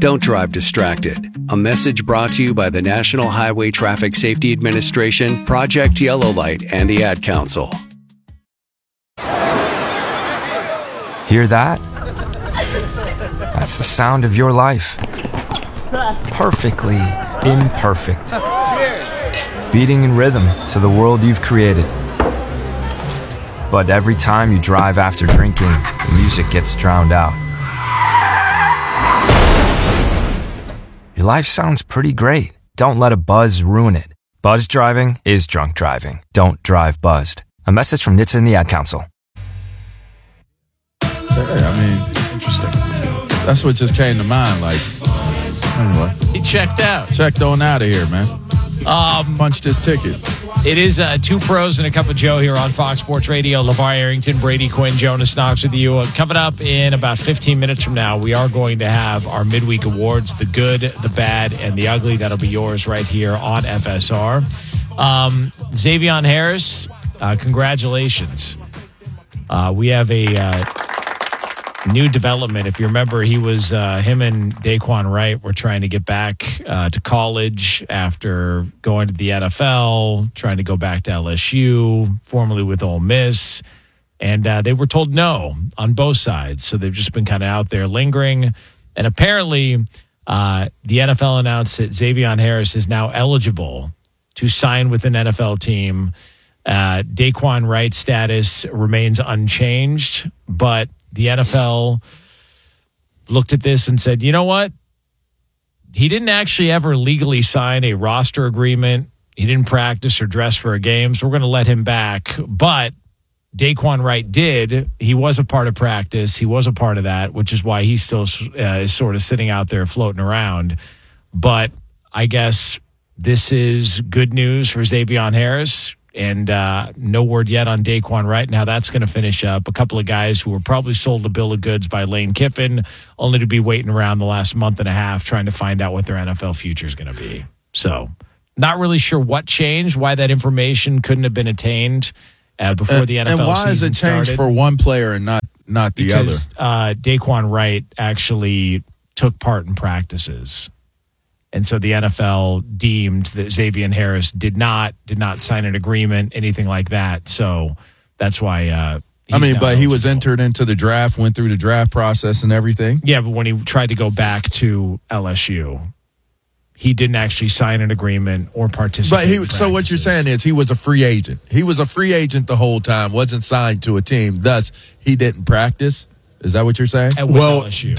Don't drive distracted. A message brought to you by the National Highway Traffic Safety Administration, Project Yellow Light, and the Ad Council. Hear that? That's the sound of your life. Perfectly imperfect. Beating in rhythm to the world you've created. But every time you drive after drinking, the music gets drowned out. Your life sounds pretty great. Don't let a buzz ruin it. Buzz driving is drunk driving. Don't drive buzzed. A message from NHTSA and the Ad Council. Interesting. That's what just came to mind. Anyway. He checked out. Checked on out of here, man. Punched his ticket. It is Two Pros and a Cup of Joe here on Fox Sports Radio. LeVar Arrington, Brady Quinn, Jonas Knox with you. Coming up in about 15 minutes from now, we are going to have our midweek awards, the good, the bad, and the ugly. That'll be yours right here on FSR. Xavier Harris, congratulations. We have a new development. If you remember, he was him and Daquan Wright were trying to get back to college after going to the NFL, trying to go back to LSU, formerly with Ole Miss, and they were told no on both sides. So they've just been kind of out there lingering. And apparently, the NFL announced that Xavier Harris is now eligible to sign with an NFL team. Daquan Wright's status remains unchanged, but the NFL looked at this and said, you know what? He didn't actually ever legally sign a roster agreement. He didn't practice or dress for a game, so we're going to let him back. But Daquan Wright did. He was a part of practice. He was a part of that, which is why he still is sort of sitting out there floating around. But I guess this is good news for Xavier Harris. And no word yet on Daquan Wright and how that's going to finish up. A couple of guys who were probably sold a bill of goods by Lane Kiffin, only to be waiting around the last month and a half trying to find out what their NFL future is going to be. So not really sure what changed, why that information couldn't have been attained before the NFL season started. And why is it changed for one player and not the other? Because Daquan Wright actually took part in practices. And so the NFL deemed that Xavier Harris did not sign an agreement, anything like that. So that's why. But he was entered into the draft, went through the draft process and everything. Yeah, but when he tried to go back to LSU, he didn't actually sign an agreement or participate. But so what you're saying is he was a free agent. He was a free agent the whole time, wasn't signed to a team. Thus, he didn't practice. Is that what you're saying? LSU.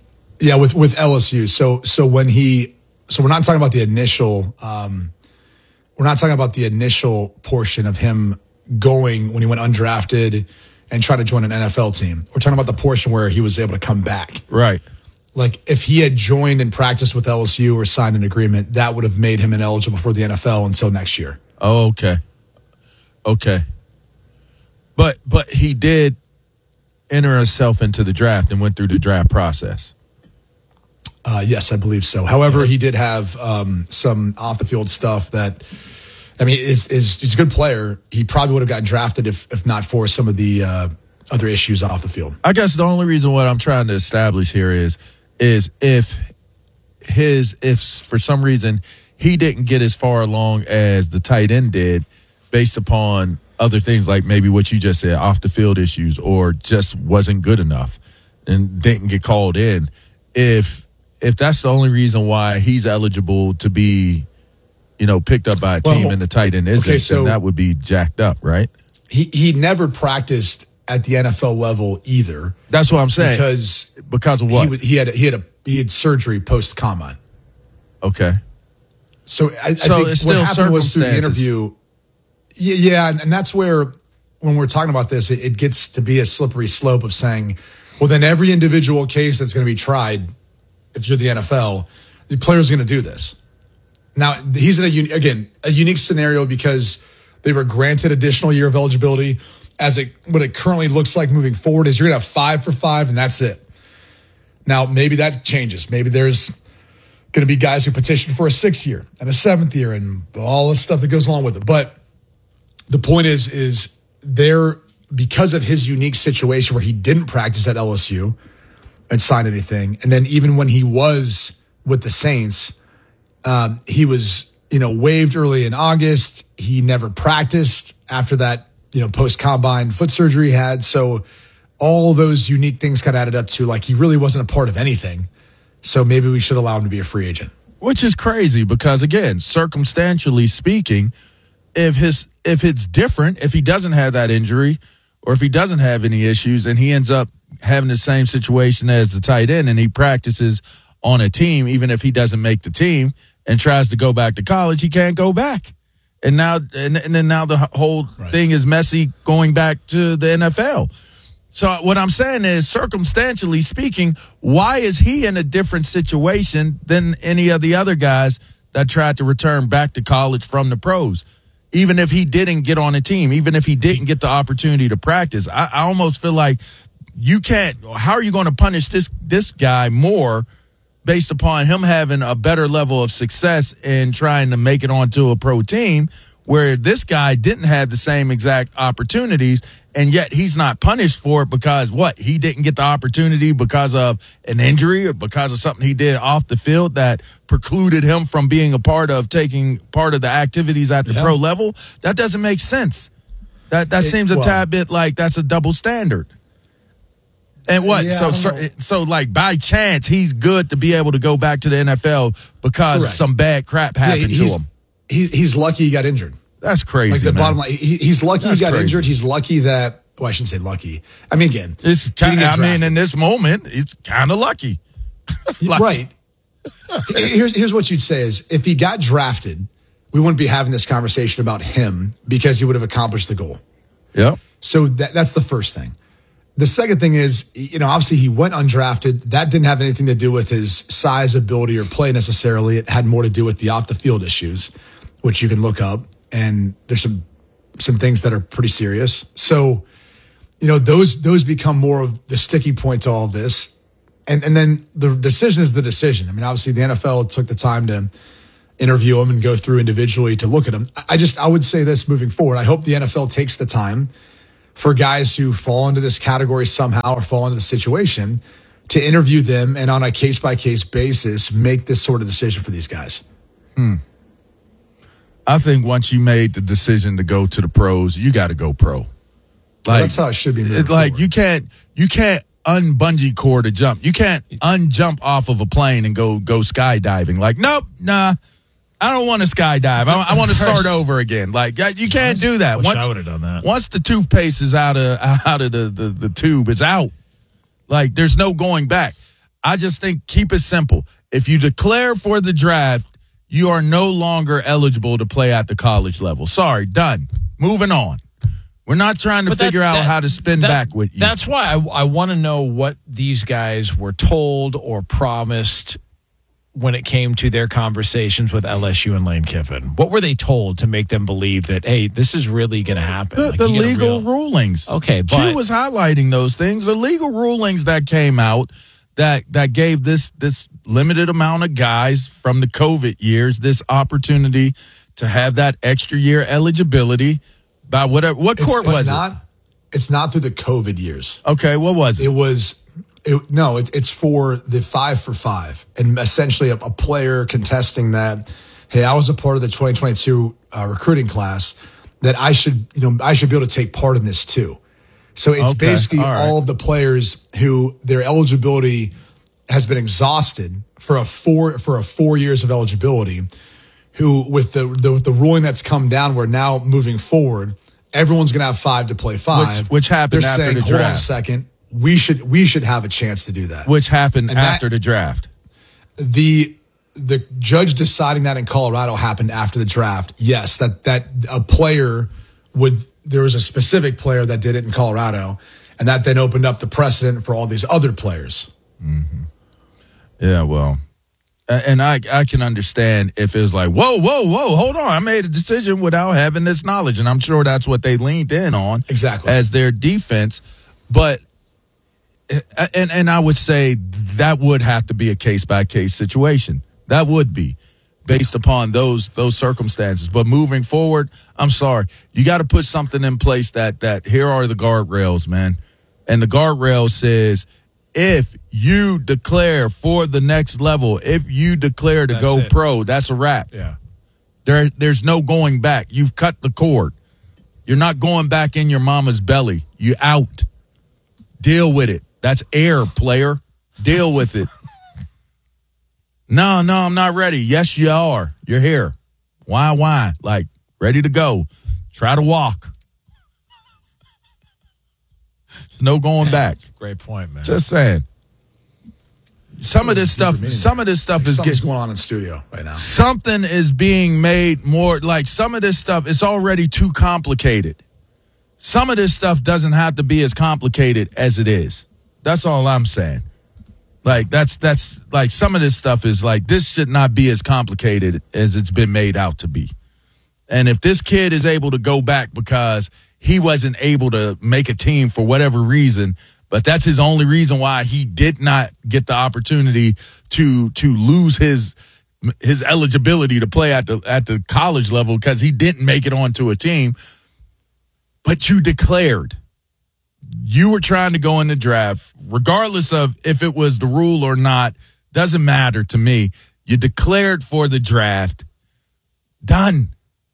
With LSU. So when he. So we're not talking about the initial. We're not talking about the initial portion of him going when he went undrafted and trying to join an NFL team. We're talking about the portion where he was able to come back. Right. Like if he had joined and practiced with LSU or signed an agreement, that would have made him ineligible for the NFL until next year. Oh, okay. But he did enter himself into the draft and went through the draft process. Yes, I believe so. However, he did have some off-the-field stuff that, he's a good player. He probably would have gotten drafted if not for some of the other issues off the field. I guess the only reason what I'm trying to establish here is if for some reason he didn't get as far along as the tight end did based upon other things like maybe what you just said, off-the-field issues, or just wasn't good enough and didn't get called in, if that's the only reason why he's eligible to be, picked up by a team and the tight end isn't, then that would be jacked up, right? He never practiced at the NFL level either. That's what I'm saying. Because of what? He had surgery post combine. Okay. So I think it's what still happened was through the circumstances. interview. Yeah, and that's where when we're talking about this, it gets to be a slippery slope of saying, well, then every individual case that's going to be tried. If you're the NFL, the player's going to do this. Now, he's in a unique scenario because they were granted additional year of eligibility. What it currently looks like moving forward is you're going to have 5 for 5, and that's it. Now, maybe that changes. Maybe there's going to be guys who petition for a 6th year and a 7th year and all this stuff that goes along with it. But the point is there, because of his unique situation where he didn't practice at LSU, and signed anything. And then even when he was with the Saints, he was, waived early in August. He never practiced after that, post-combine foot surgery he had. So all those unique things kind of added up to like he really wasn't a part of anything. So maybe we should allow him to be a free agent. Which is crazy because, again, circumstantially speaking, if it's different, if he doesn't have that injury or if he doesn't have any issues and he ends up having the same situation as the tight end and he practices on a team, even if he doesn't make the team and tries to go back to college, he can't go back. And now, and then now the whole thing is messy going back to the NFL. So what I'm saying is, circumstantially speaking, why is he in a different situation than any of the other guys that tried to return back to college from the pros? Even if he didn't get on a team, even if he didn't get the opportunity to practice, I almost feel like you can't. How are you going to punish this guy more based upon him having a better level of success in trying to make it onto a pro team, where this guy didn't have the same exact opportunities, and yet he's not punished for it because he didn't get the opportunity because of an injury or because of something he did off the field that precluded him from being taking part of the activities at the pro level? That doesn't make sense. That seems a tad bit like that's a double standard. And what? Yeah, so like by chance he's good to be able to go back to the NFL because some bad crap happened to him. He's lucky he got injured. That's crazy. Like the bottom line, he's lucky he got injured. He's lucky that. Well, I shouldn't say lucky. I mean, again, in this moment, it's kind of lucky. Right. Here's what you'd say is if he got drafted, we wouldn't be having this conversation about him because he would have accomplished the goal. Yep. So that's the first thing. The second thing is, obviously he went undrafted. That didn't have anything to do with his size, ability, or play necessarily. It had more to do with the off the field issues, which you can look up. And there's some things that are pretty serious. So, those become more of the sticky point to all of this. And then the decision is the decision. I mean, obviously the NFL took the time to interview him and go through individually to look at him. I would say this moving forward. I hope the NFL takes the time for guys who fall into this category somehow or fall into the situation to interview them and on a case-by-case basis make this sort of decision for these guys. I think once you made the decision to go to the pros, you got to go pro. That's how it should be. It's like you can't unbungee cord a jump. You can't unjump off of a plane and go skydiving. Like, nope, nah. I don't want to skydive. I want to start over again. Like, you can't do that. I would have done that. Once the toothpaste is out of the tube, it's out. Like, there's no going back. I just think keep it simple. If you declare for the draft, you are no longer eligible to play at the college level. Sorry, done. Moving on. We're not trying to figure out how to spin back with you. That's why I want to know what these guys were told or promised when it came to their conversations with LSU and Lane Kiffin. What were they told to make them believe that, hey, this is really going to happen? The legal rulings. Okay, but Q was highlighting those things. The legal rulings that came out that gave this limited amount of guys from the COVID years this opportunity to have that extra year eligibility by whatever. What court was it? It's not through the COVID years. Okay, what was it? It's for the 5 for 5 and essentially a player contesting that, hey, I was a part of the 2022 recruiting class that I should be able to take part in this too. So it's basically all of the players who their eligibility has been exhausted for a 4 years of eligibility, who with the ruling that's come down, where now moving forward, everyone's going to have 5 to play 5. Which happened after the draft. Hold on a second. We should have a chance to do that. Which happened after the draft. The judge deciding that in Colorado happened after the draft. Yes, that a player there was a specific player that did it in Colorado, and that then opened up the precedent for all these other players. Mm-hmm. Yeah, well, and I can understand if it was like, whoa, hold on, I made a decision without having this knowledge, and I'm sure that's what they leaned in on as their defense. But and I would say that would have to be a case-by-case situation. That would be based upon those circumstances. But moving forward, I'm sorry, you got to put something in place that here are the guardrails, man. And the guardrail says if you declare for the next level, if you declare to go pro, that's a wrap. Yeah. There's no going back. You've cut the cord. You're not going back in your mama's belly. You out. Deal with it. That's air, player. Deal with it. No, I'm not ready. Yes, you are. You're here. Why? Like, ready to go. Try to walk. There's no going back. That's a great point, man. Just saying. Some of this stuff is something's going on in studio right now. Something is being made more like some of this stuff is already too complicated. Some of this stuff doesn't have to be as complicated as it is. That's all I'm saying. Like that's like some of this stuff is like this should not be as complicated as it's been made out to be. And if this kid is able to go back because he wasn't able to make a team for whatever reason, but that's his only reason why he did not get the opportunity to lose his eligibility to play at the college level because he didn't make it onto a team. But you declared. You were trying to go in the draft, regardless of if it was the rule or not, doesn't matter to me. You declared for the draft. Done.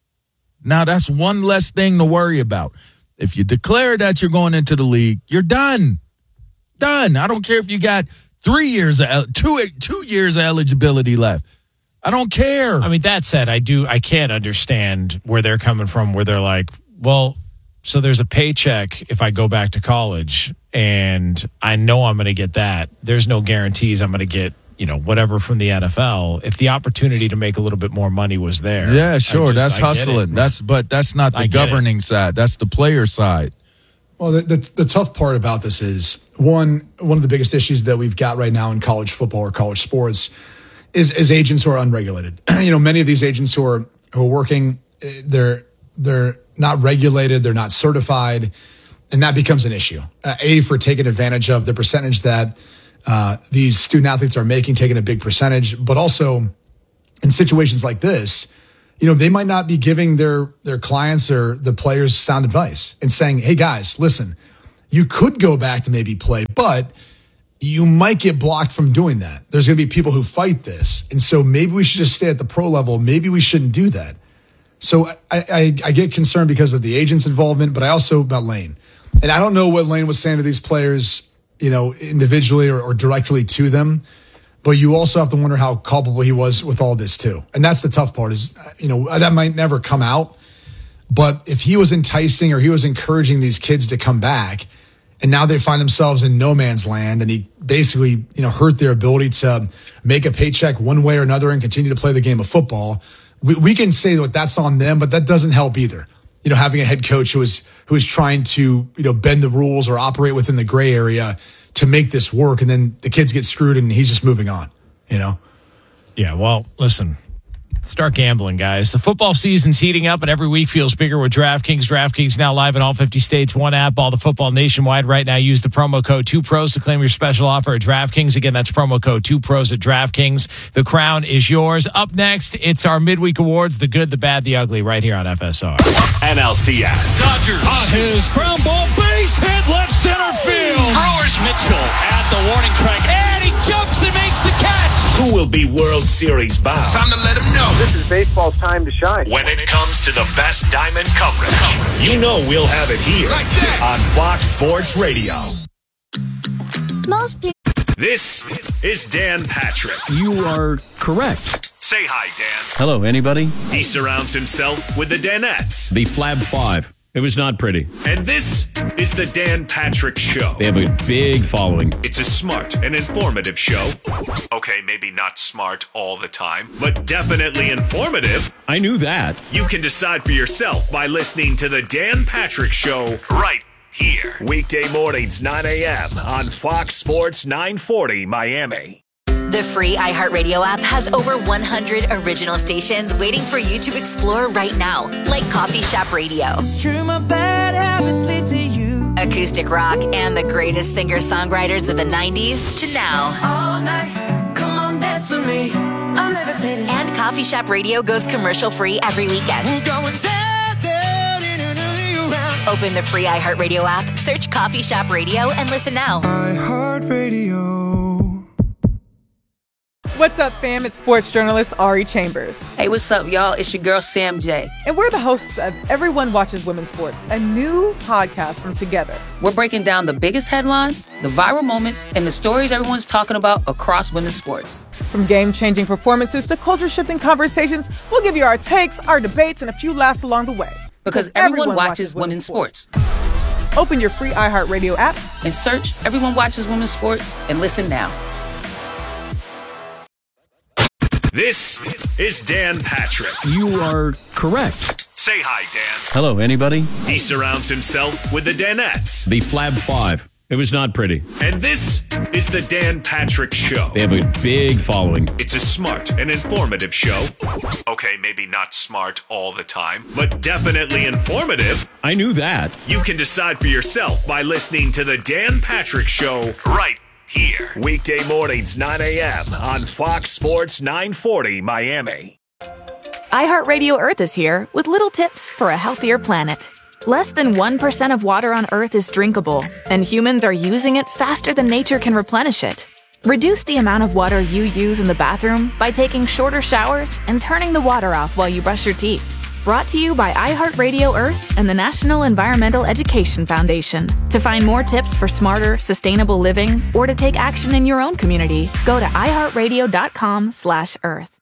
Now that's one less thing to worry about. If you declare that you're going into the league, you're done. Done. I don't care if you got 3 years, 2 years of eligibility left. I don't care. I mean, that said, I can't understand where they're coming from, where they're like, well, so there's a paycheck if I go back to college, and I know I'm going to get that. There's no guarantees I'm going to get, whatever from the NFL. If the opportunity to make a little bit more money was there. Yeah, sure. That's hustling. But that's not the governing side. That's the player side. Well, the tough part about this is one of the biggest issues that we've got right now in college football or college sports is agents who are unregulated. Many of these agents who are working, they're not regulated, they're not certified, and that becomes an issue. For taking advantage of the percentage that these student athletes are making, taking a big percentage, but also in situations like this, they might not be giving their clients or the players sound advice and saying, hey guys, listen, you could go back to maybe play, but you might get blocked from doing that. There's going to be people who fight this. And so maybe we should just stay at the pro level. Maybe we shouldn't do that. So I get concerned because of the agent's involvement, but I also about Lane. And I don't know what Lane was saying to these players, individually or directly to them. But you also have to wonder how culpable he was with all this too. And that's the tough part is, that might never come out. But if he was enticing or he was encouraging these kids to come back, and now they find themselves in no man's land, and he basically, hurt their ability to make a paycheck one way or another and continue to play the game of football. We can say that that's on them, but that doesn't help either. Having a head coach who is trying to, bend the rules or operate within the gray area to make this work, and then the kids get screwed and he's just moving on, Yeah, well, listen, start gambling, guys. The football season's heating up, and every week feels bigger with DraftKings. DraftKings now live in all 50 states, one app, all the football nationwide. Right now, use the promo code 2pros to claim your special offer at DraftKings. Again, that's promo code 2pros at DraftKings. The crown is yours. Up next, it's our midweek awards, the good, the bad, the ugly, right here on FSR. NLCS. Dodgers on his ground ball, base hit, left center field. Brewers Mitchell at the warning track, and he jumps and makes the catch. Who will be World Series bound? Time to let him know. This is baseball's time to shine. When it comes to the best diamond coverage, we'll have it here on Fox Sports Radio. Most people. This is Dan Patrick. You are correct. Say hi, Dan. Hello, anybody? He surrounds himself with the Danettes. The Flab 5. It was not pretty. And this is the Dan Patrick Show. They have a big following. It's a smart and informative show. Okay, maybe not smart all the time, but definitely informative. I knew that. You can decide for yourself by listening to the Dan Patrick Show right here. Weekday mornings, 9 a.m. on Fox Sports 940 Miami. The free iHeartRadio app has over 100 original stations waiting for you to explore right now, like Coffee Shop Radio, It's true, my bad habits lead to you. acoustic rock, and the greatest singer-songwriters of the 90s to now. All night, come on, dance with me. I'm levitating. And Coffee Shop Radio goes commercial-free every weekend. We're going down, down, in another round. Open the free iHeartRadio app, search Coffee Shop Radio, and listen now. iHeartRadio. What's up, fam? It's sports journalist Ari Chambers. Hey, what's up, y'all? It's your girl, Sam J. And we're the hosts of Everyone Watches Women's Sports, a new podcast from Together. We're breaking down the biggest headlines, the viral moments, and the stories everyone's talking about across women's sports. From game-changing performances to culture-shifting conversations, we'll give you our takes, our debates, and a few laughs along the way. Because everyone watches women's sports. Open your free iHeartRadio app and search Everyone Watches Women's Sports and listen now. This is Dan Patrick. You are correct. Say hi, Dan. Hello, anybody? He surrounds himself with the Danettes. The Flab Five. It was not pretty. And this is the Dan Patrick Show. They have a big following. It's a smart and informative show. Okay, maybe not smart all the time, but definitely informative. I knew that. You can decide for yourself by listening to the Dan Patrick Show right here. Weekday mornings, 9 a.m. on Fox Sports 940 Miami. iHeartRadio Earth is here with little tips for a healthier planet. Less than 1% of water on Earth is drinkable, and humans are using it faster than nature can replenish it. Reduce the amount of water you use in the bathroom by taking shorter showers and turning the water off while you brush your teeth. Brought to you by iHeartRadio Earth and the National Environmental Education Foundation. To find more tips for smarter, sustainable living or to take action in your own community, go to iHeartRadio.com/Earth.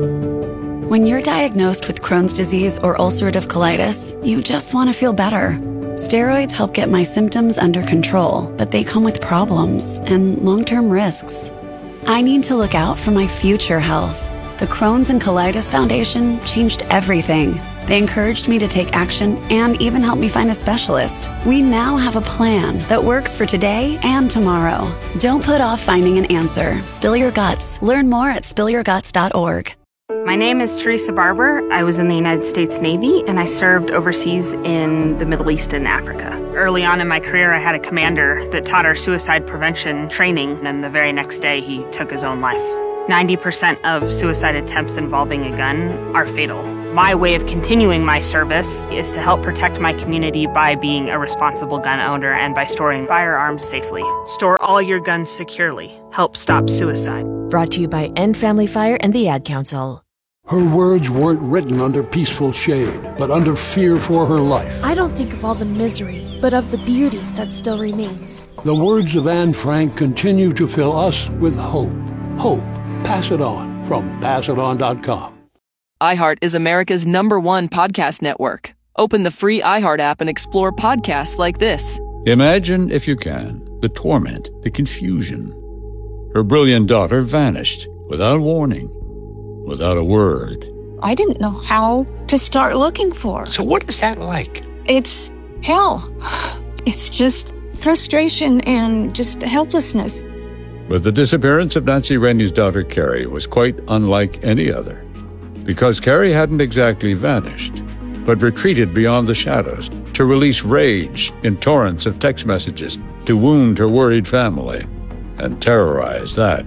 When you're diagnosed with Crohn's disease or ulcerative colitis, you just want to feel better. Steroids help get my symptoms under control, but they come with problems and long-term risks. I need to look out for my future health. The Crohn's and Colitis Foundation changed everything. They encouraged me to take action and even helped me find a specialist. We now have a plan that works for today and tomorrow. Don't put off finding an answer. Spill your guts. Learn more at spillyourguts.org. My name is Teresa Barber. I was in the United States Navy, and I served overseas in the Middle East and Africa. Early on in my career, I had a commander that taught our suicide prevention training, and the very next day, he took his own life. 90% of suicide attempts involving a gun are fatal. My way of continuing my service is to help protect my community by being a responsible gun owner and by storing firearms safely. Store all your guns securely. Help stop suicide. Brought to you by End Family Fire and the Ad Council. Her words weren't written under peaceful shade, but under fear for her life. I don't think of all the misery, but of the beauty that still remains. The words of Anne Frank continue to fill us with hope. Hope. Pass It On from PassItOn.com. iHeart is America's #1 podcast network. Open the free iHeart app and explore podcasts like this. Imagine, if you can, the torment, the confusion. Her brilliant daughter vanished without warning, without a word. I didn't know how to start looking for. So what is that like? It's hell. It's just frustration and just helplessness. But the disappearance of Nancy Rennie's daughter, Carrie, was quite unlike any other. Because Carrie hadn't exactly vanished, but retreated beyond the shadows to release rage in torrents of text messages to wound her worried family and terrorize that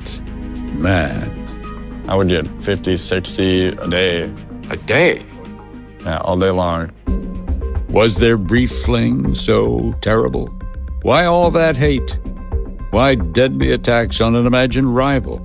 man. I would get 50, 60 a day. A day? Yeah, all day long. Was their brief fling so terrible? Why all that hate? Why deadly attacks on an imagined rival?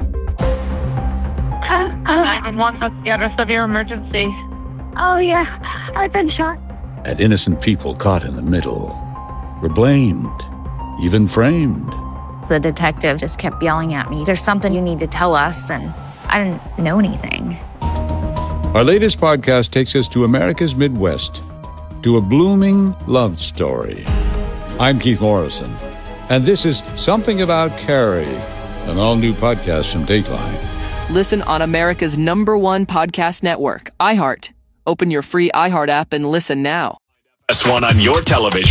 911, get a severe emergency. Oh, yeah, I've been shot. And innocent people caught in the middle were blamed, even framed. The detective just kept yelling at me, "There's something you need to tell us," and I didn't know anything. Our latest podcast takes us to America's Midwest, to a blooming love story. I'm Keith Morrison, and this is Something About Carrie, an all-new podcast from Dateline. Listen on America's #1 podcast network, iHeart. Open your free iHeart app and listen now. S1 on your television.